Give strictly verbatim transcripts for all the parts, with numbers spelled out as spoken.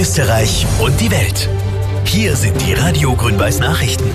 Österreich und die Welt. Hier sind die Radio Grün-Weiß Nachrichten.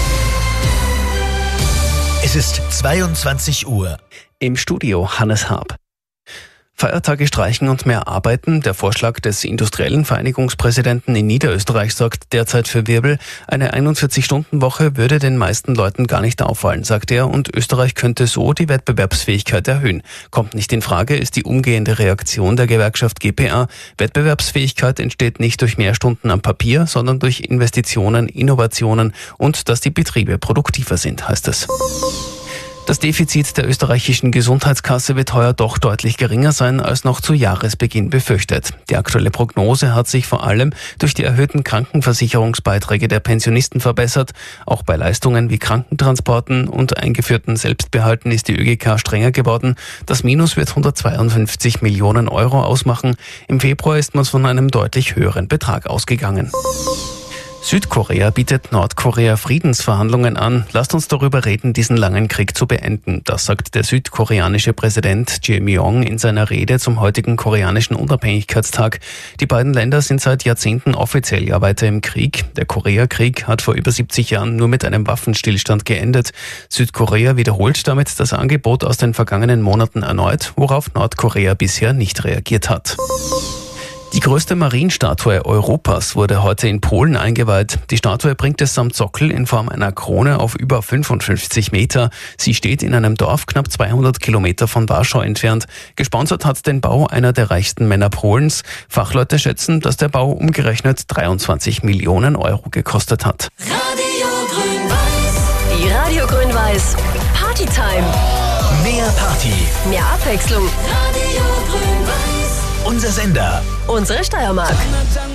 Es ist zweiundzwanzig Uhr. Im Studio Hannes Haab. Feiertage streichen und mehr arbeiten. Der Vorschlag des industriellen Vereinigungspräsidenten in Niederösterreich sorgt derzeit für Wirbel. Eine einundvierzig-Stunden-Woche würde den meisten Leuten gar nicht auffallen, sagt er, und Österreich könnte so die Wettbewerbsfähigkeit erhöhen. Kommt nicht in Frage, ist die umgehende Reaktion der Gewerkschaft G P A. Wettbewerbsfähigkeit entsteht nicht durch mehr Stunden am Papier, sondern durch Investitionen, Innovationen und dass die Betriebe produktiver sind, heißt es. Das Defizit der österreichischen Gesundheitskasse wird heuer doch deutlich geringer sein als noch zu Jahresbeginn befürchtet. Die aktuelle Prognose hat sich vor allem durch die erhöhten Krankenversicherungsbeiträge der Pensionisten verbessert. Auch bei Leistungen wie Krankentransporten und eingeführten Selbstbehalten ist die Ö G K strenger geworden. Das Minus wird hundertzweiundfünfzig Millionen Euro ausmachen. Im Februar ist man von einem deutlich höheren Betrag ausgegangen. Südkorea bietet Nordkorea Friedensverhandlungen an. Lasst uns darüber reden, diesen langen Krieg zu beenden. Das sagt der südkoreanische Präsident Jae Myung in seiner Rede zum heutigen koreanischen Unabhängigkeitstag. Die beiden Länder sind seit Jahrzehnten offiziell ja weiter im Krieg. Der Koreakrieg hat vor über siebzig Jahren nur mit einem Waffenstillstand geendet. Südkorea wiederholt damit das Angebot aus den vergangenen Monaten erneut, worauf Nordkorea bisher nicht reagiert hat. Die größte Marienstatue Europas wurde heute in Polen eingeweiht. Die Statue bringt es samt Sockel in Form einer Krone auf über fünfundfünfzig Meter. Sie steht in einem Dorf knapp zweihundert Kilometer von Warschau entfernt. Gesponsert hat den Bau einer der reichsten Männer Polens. Fachleute schätzen, dass der Bau umgerechnet dreiundzwanzig Millionen Euro gekostet hat. Radio Grün-Weiß. Die Radio Grün-Weiß Partytime. Mehr Party. Mehr Abwechslung. Radio Grün-Weiß. Unser Sender. Unsere Steiermark.